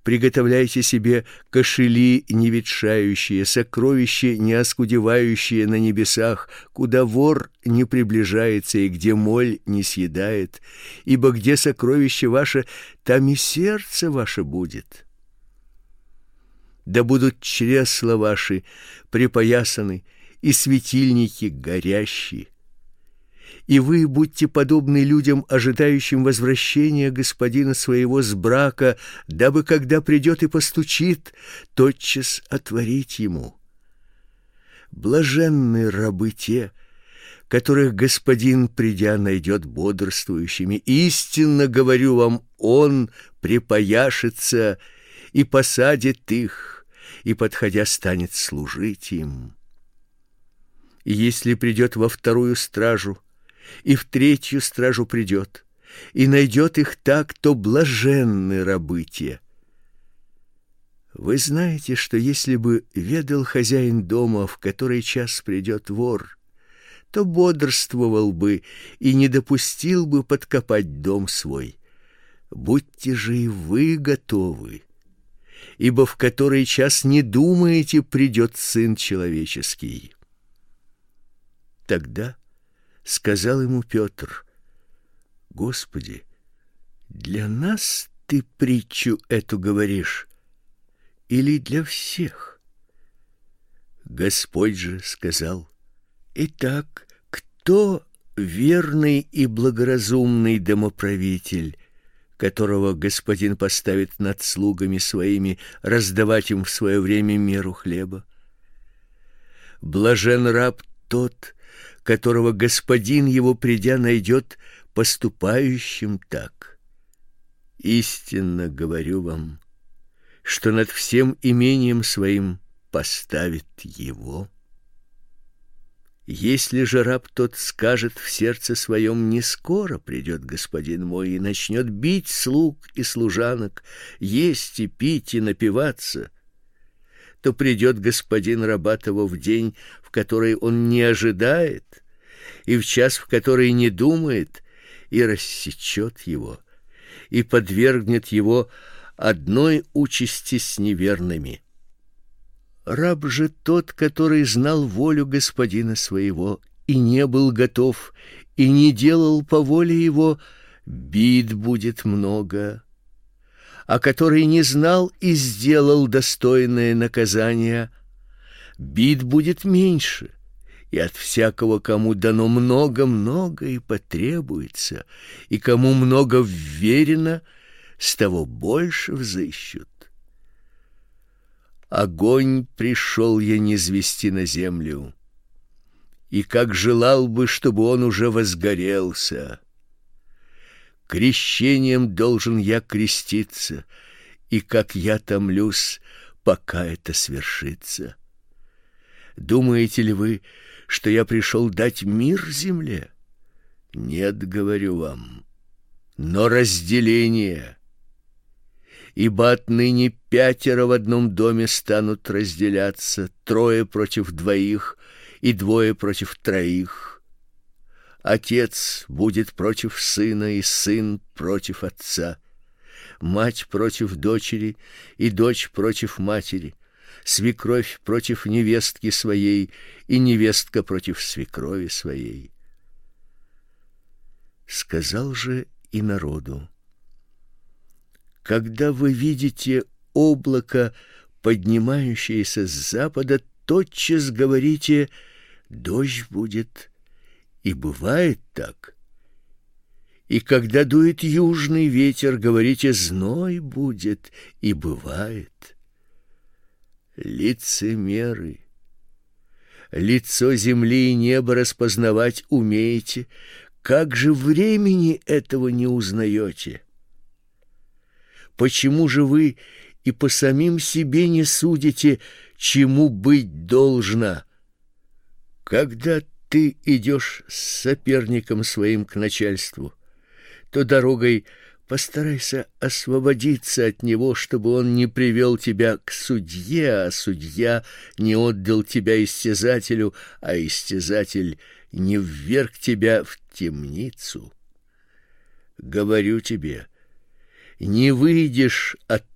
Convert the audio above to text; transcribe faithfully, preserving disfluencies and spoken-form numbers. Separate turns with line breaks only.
приготовляйте себе кошели не ветшающие, сокровища не оскудевающие на небесах, куда вор не приближается и где моль не съедает, ибо где сокровище ваше, там и сердце ваше будет. Да будут чресла ваши припоясаны и светильники горящие. И вы будьте подобны людям, ожидающим возвращения господина своего с брака, дабы, когда придет и постучит, тотчас отворить ему. Блаженны рабы те, которых господин, придя, найдет бодрствующими. Истинно говорю вам, он припояшется и посадит их, и, подходя, станет служить им. И если придет во вторую стражу, и в третью стражу придет, и найдет их так, то блаженны рабы те. Вы знаете, что если бы ведал хозяин дома, в который час придет вор, то бодрствовал бы и не допустил бы подкопать дом свой. Будьте же и вы готовы, ибо в который час не думаете, придет Сын Человеческий. Тогда сказал ему Петр: Господи, для нас ты притчу эту говоришь или для всех? Господь же сказал: Итак, кто верный и благоразумный домоправитель, которого господин поставит над слугами своими раздавать им в свое время меру хлеба? Блажен раб тот, которого господин его, придя, найдет поступающим так. Истинно говорю вам, что над всем имением своим поставит его. Если же раб тот скажет в сердце своем: не скоро придет господин мой, и начнет бить слуг и служанок, есть и пить и напиваться, то придет господин раба того в день, в который он не ожидает, и в час, в который не думает, и рассечет его, и подвергнет его одной участи с неверными. Раб же тот, который знал волю господина своего и не был готов, и не делал по воле его, бит будет много. А который не знал и сделал достойное наказание, бит будет меньше. И от всякого, кому дано много-много и потребуется, и кому много вверено, с того больше взыщут. Огонь пришел я низвести на землю, и как желал бы, чтобы он уже возгорелся. Крещением должен я креститься, и как я томлюсь, пока это свершится. Думаете ли вы, что я пришел дать мир земле? Нет, говорю вам, но разделение. Ибо отныне пятеро в одном доме станут разделяться, трое против двоих и двое против троих. Отец будет против сына, и сын против отца, мать против дочери, и дочь против матери, свекровь против невестки своей, и невестка против свекрови своей. Сказал же и народу: когда вы видите облако, поднимающееся с запада, тотчас говорите: дождь будет, и бывает так. И когда дует южный ветер, говорите: зной будет, и бывает. Лицемеры, лицо земли и неба распознавать умеете, как же времени этого не узнаете? Почему же вы и по самим себе не судите, чему быть должно? Когда ты идешь с соперником своим к начальству, то дорогой постарайся освободиться от него, чтобы он не привел тебя к судье, а судья не отдал тебя истязателю, а истязатель не вверг тебя в темницу. Говорю тебе, не выйдешь от